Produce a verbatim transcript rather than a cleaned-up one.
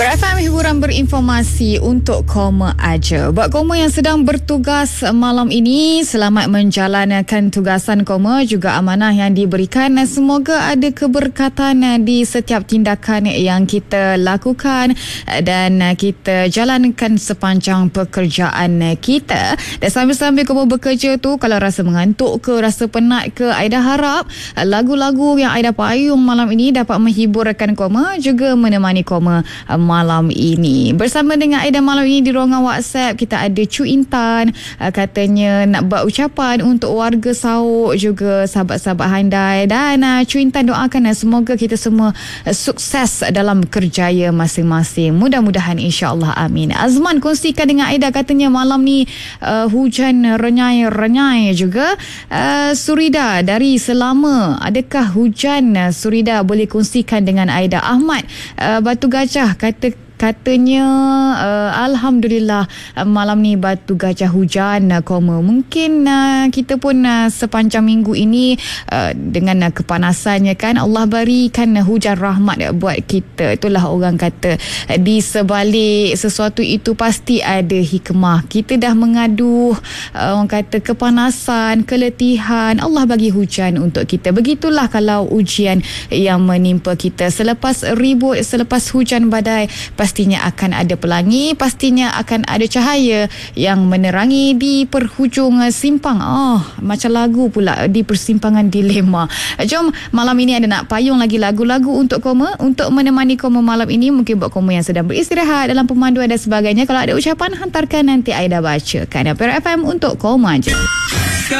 Ber-F M hiburan berinformasi untuk koma aja. Buat koma yang sedang bertugas malam ini, selamat menjalankan tugasan koma, juga amanah yang diberikan. Semoga ada keberkatan di setiap tindakan yang kita lakukan dan kita jalankan sepanjang pekerjaan kita. Dan sambil-sambil koma bekerja tu, kalau rasa mengantuk ke, rasa penat ke, Aida harap lagu-lagu yang Aida payung malam ini dapat menghiburkan koma, juga menemani koma malam ini. Bersama dengan Aida malam ini di ruangan WhatsApp, kita ada Cu Intan, katanya nak buat ucapan untuk warga Sauk, juga sahabat-sahabat handai. Dan uh, Cu Intan doakan uh, semoga kita semua uh, sukses dalam kerjaya masing-masing. Mudah-mudahan, insya-Allah, amin. Azman kongsikan dengan Aida, katanya malam ni uh, hujan renyai-renyai juga. uh, Surida dari Selama, adakah hujan? uh, Surida boleh kongsikan dengan Aida. Ahmad uh, Batu Gajah kata Katanya uh, Alhamdulillah uh, malam ni Batu Gajah hujan uh, koma. Mungkin uh, kita pun uh, sepanjang minggu ini uh, dengan uh, kepanasannya kan, Allah berikan uh, hujan rahmat uh, buat kita. Itulah orang kata, uh, di sebalik sesuatu itu pasti ada hikmah. Kita dah mengadu uh, orang kata kepanasan, keletihan, Allah bagi hujan untuk kita. Begitulah kalau ujian yang menimpa kita. Selepas ribut, selepas hujan badai, pastinya akan ada pelangi, pastinya akan ada cahaya yang menerangi di perhujung simpang. Oh, macam lagu pula, di persimpangan dilema. Jom, malam ini ada nak payung lagi lagu-lagu untuk koma, untuk menemani koma malam ini. Mungkin buat koma yang sedang beristirahat dalam pemanduan dan sebagainya. Kalau ada ucapan, hantarkan, nanti Aida bacakan. Ber-F M untuk koma je.